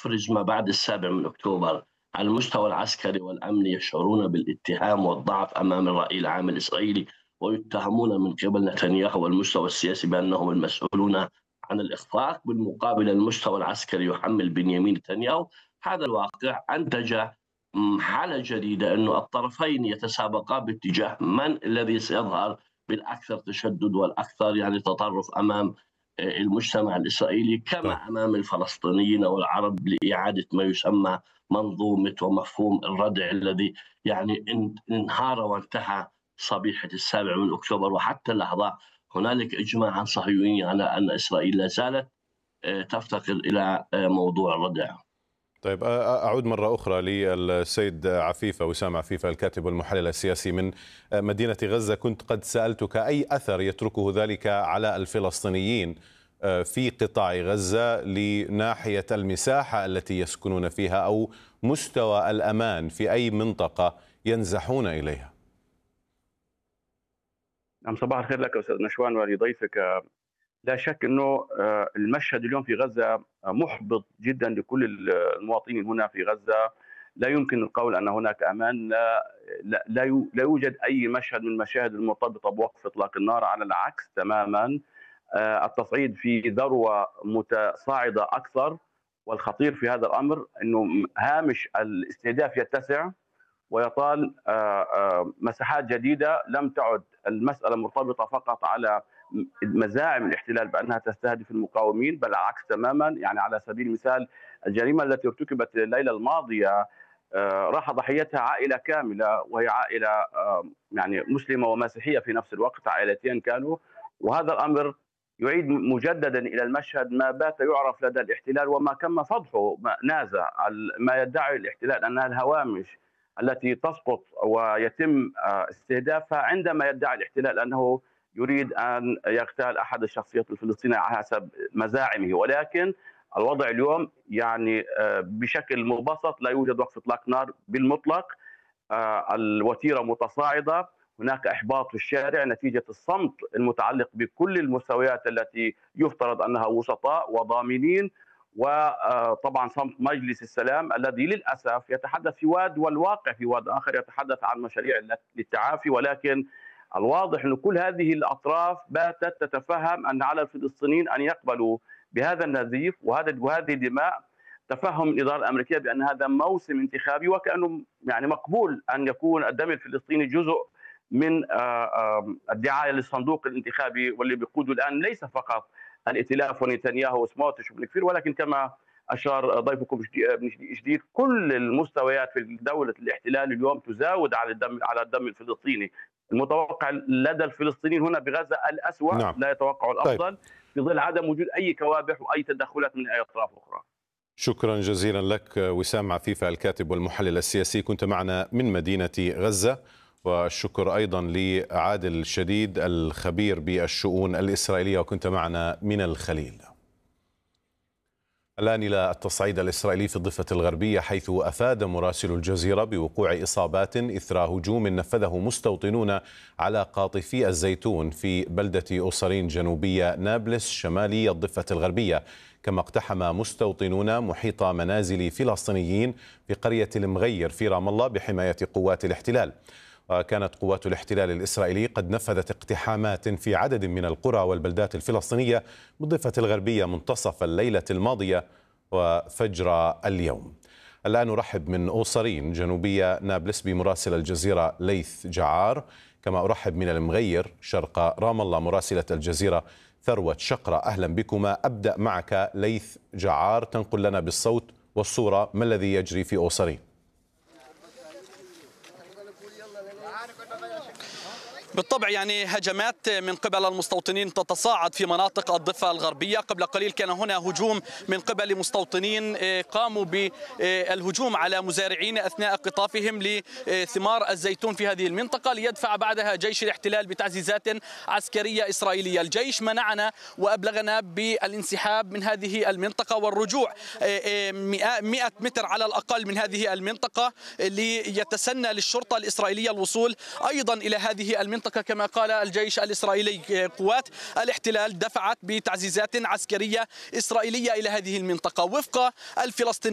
يفرز ما بعد السابع من أكتوبر. على المستوى العسكري والأمني يشعرون بالاتهام والضعف أمام الرأي العام الإسرائيلي، ويتهمون من قبل نتنياهو والمستوى السياسي بأنهم المسؤولون عن الإخفاق. بالمقابل المستوى العسكري يحمل بنيامين نتنياهو. هذا الواقع أنتج حالة جديدة، أنه الطرفين يتسابقان باتجاه من الذي سيظهر بالأكثر تشدد والأكثر تطرف أمام المجتمع الإسرائيلي، كما طيب. أمام الفلسطينيين والعرب، لإعادة ما يسمى منظومة ومفهوم الردع الذي انهار وانتهى صبيحة السابع من أكتوبر. وحتى اللحظة هنالك إجماع عن صهيوني على أن إسرائيل لا زالت تفتقر إلى موضوع الردع. طيب، أعود مرة أخرى للسيد عفيفة، وسام عفيفة، الكاتب والمحلل السياسي من مدينة غزة. كنت قد سألتك أي أثر يتركه ذلك على الفلسطينيين في قطاع غزة لناحية المساحة التي يسكنون فيها أو مستوى الأمان في أي منطقة ينزحون إليها. نعم، صباح الخير لك أستاذ نشوان ولضيفك. لا شك أنه المشهد اليوم في غزة محبط جدا لكل المواطنين هنا في غزة. لا يمكن القول أن هناك أمان. لا يوجد أي مشهد من المشاهد المرتبطة بوقف إطلاق النار، على العكس تماما. التصعيد في ذروة متصاعدة أكثر، والخطير في هذا الأمر أنه هامش الاستهداف يتسع ويطال مساحات جديدة. لم تعد المسألة مرتبطة فقط على مزاعم الاحتلال بأنها تستهدف المقاومين، بل العكس تماما. على سبيل المثال الجريمة التي ارتكبت الليلة الماضية راح ضحيتها عائلة كاملة، وهي عائلة مسلمة ومسيحية في نفس الوقت، عائلتين كانوا. وهذا الأمر يعيد مجددا إلى المشهد ما بات يعرف لدى الاحتلال وما كم فضحه نازع، ما يدعي الاحتلال أنها الهوامش التي تسقط ويتم استهدافها، عندما يدعي الاحتلال أنه يريد أن يغتال أحد الشخصيات الفلسطينية حسب مزاعمه. ولكن الوضع اليوم بشكل مبسط لا يوجد وقف إطلاق نار بالمطلق. الوتيرة متصاعدة، هناك إحباط في الشارع نتيجة الصمت المتعلق بكل المستويات التي يفترض أنها وسطاء وضامنين، وطبعا صمت مجلس السلام الذي للأسف يتحدث في واد والواقع في واد آخر، يتحدث عن مشاريع للتعافي. ولكن الواضح أن كل هذه الأطراف باتت تتفهم أن على الفلسطينيين أن يقبلوا بهذا النزيف وهذه الدماء. تفهم الإدارة الأمريكية بأن هذا موسم انتخابي، وكأنه مقبول أن يكون الدم الفلسطيني جزء من الدعاية للصندوق الانتخابي، واللي بيقوده الآن ليس فقط الائتلاف ونتنياهو وسموتريتش وبن كفير، ولكن كما أشار ضيفكم جديد كل المستويات في دولة الاحتلال اليوم تزاود على الدم الفلسطيني. المتوقع لدى الفلسطينيين هنا بغزة الأسوأ. نعم. لا يتوقعوا الأفضل. طيب. في ظل عدم وجود أي كوابح وأي تدخلات من أي أطراف أخرى. شكرا جزيلا لك وسام عفيفة، الكاتب والمحلل السياسي، كنت معنا من مدينة غزة. والشكر أيضا لعادل شديد الخبير بالشؤون الإسرائيلية، وكنت معنا من الخليل. الآن إلى التصعيد الإسرائيلي في الضفة الغربية، حيث أفاد مراسل الجزيرة بوقوع إصابات إثر هجوم نفذه مستوطنون على قاطفي الزيتون في بلدة أوصرين جنوبية نابلس شمالي الضفة الغربية. كما اقتحم مستوطنون محيط منازل فلسطينيين في قرية المغير في رام الله بحماية قوات الاحتلال. وكانت قوات الاحتلال الإسرائيلي قد نفذت اقتحامات في عدد من القرى والبلدات الفلسطينية بالضفة الغربية منتصف الليلة الماضية وفجر اليوم. الآن أرحب من أوصرين جنوبية نابلس بمراسل الجزيرة ليث جعار، كما أرحب من المغير شرق رام الله مراسلة الجزيرة ثروة شقرة. أهلا بكما. أبدأ معك ليث جعار، تنقل لنا بالصوت والصورة ما الذي يجري في أوصرين. بالطبع هجمات من قبل المستوطنين تتصاعد في مناطق الضفة الغربية. قبل قليل كان هنا هجوم من قبل مستوطنين قاموا بالهجوم على مزارعين أثناء قطافهم لثمار الزيتون في هذه المنطقة، ليدفع بعدها جيش الاحتلال بتعزيزات عسكرية إسرائيلية. الجيش منعنا وأبلغنا بالانسحاب من هذه المنطقة والرجوع 100 متر على الأقل من هذه المنطقة، ليتسنى للشرطة الإسرائيلية الوصول أيضا إلى هذه المنطقة. كما قال الجيش الإسرائيلي قوات الاحتلال دفعت بتعزيزات عسكرية إسرائيلية إلى هذه المنطقة. وفق الفلسطينيين